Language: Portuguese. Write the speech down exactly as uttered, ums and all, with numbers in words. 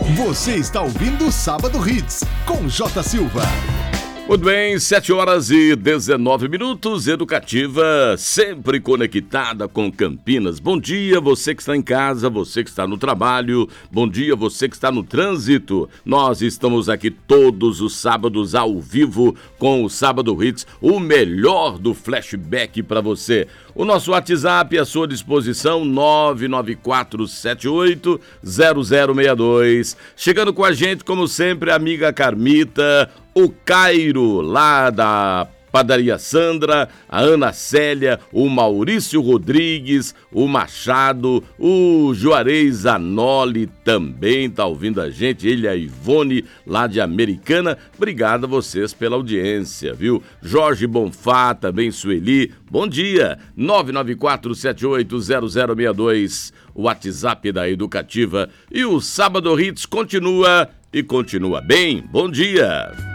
Você está ouvindo o Sábado Hits, com J. Silva. Muito bem, sete horas e dezenove minutos, Educativa, sempre conectada com Campinas. Bom dia, você que está em casa, você que está no trabalho, bom dia, você que está no trânsito. Nós estamos aqui todos os sábados ao vivo com o Sábado Hits, o melhor do flashback para você. O nosso WhatsApp à sua disposição, nove nove quatro sete oito zero zero seis dois. Chegando com a gente, como sempre, a amiga Carmita, o Cairo, lá da Padaria Sandra, a Ana Célia, o Maurício Rodrigues, o Machado, o Juarez Zanoli também tá ouvindo a gente, ele e a Ivone, lá de Americana. Obrigado a vocês pela audiência, viu? Jorge Bonfá, também Sueli, bom dia, nove nove quatro sete oito zero zero seis dois, o WhatsApp da Educativa. E o Sábado Hits continua e continua bem. Bom dia!